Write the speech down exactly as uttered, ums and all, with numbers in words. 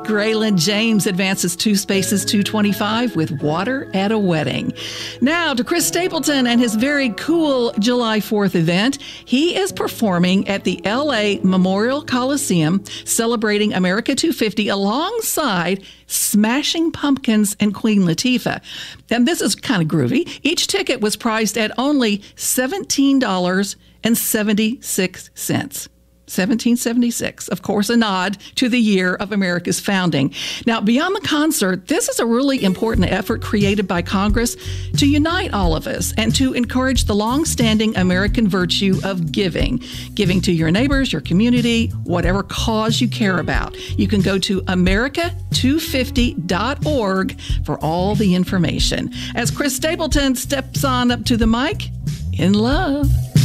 Graylin James advances two spaces two twenty-five with Water at a Wedding. Now to Chris Stapleton and his very cool July fourth event. He is performing at the L A Memorial Coliseum, celebrating America two fifty alongside Smashing Pumpkins and Queen Latifah. And this is kind of groovy. Each ticket was priced at only seventeen dollars and seventy-six cents. seventeen seventy-six, of course, a nod to the year of America's founding. Now, beyond the concert, this is a really important effort created by Congress to unite all of us and to encourage the long-standing American virtue of giving. Giving to your neighbors, your community, whatever cause you care about. You can go to America two fifty dot org for all the information. As Chris Stapleton steps on up to the mic, in love.